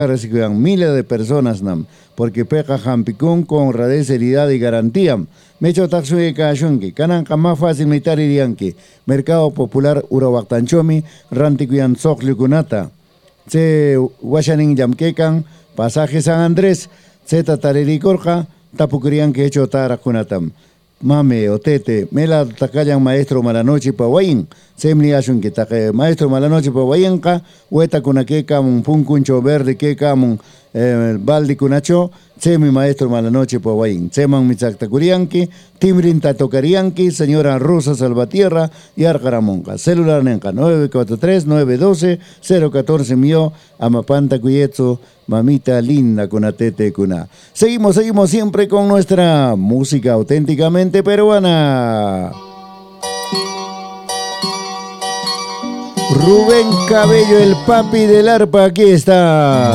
Reciban miles de personas nam, porque peca jampicún con honradez, seriedad y garantía. Mecho taxuye kashunki, kananka más fácil mitaririanki. Mercado Popular Urabactanchomi, Rantikuyan Kunata. Se washanin yamkekan, pasaje San Andrés, zeta taririkorka, tapukurianki hecho tarakunatam. Mame o tete, mela takayan maestro malanoche pa wayin. Semni ashun que maestro malanoche pa wayinka, hueta kunakeka un punkuncho verde keka mun baldi kunacho, semi maestro malanoche pa wayin. Seman mitzaktakurianki, timrin tatokarianki, señora Rosa Salvatierra y Arcaramonca. Celular nenka 943-912-014 mío, amapanta cuyetzo. Mamita linda con atete cuna. Seguimos siempre con nuestra música auténticamente peruana. Rubén Cabello, el papi del arpa, aquí está.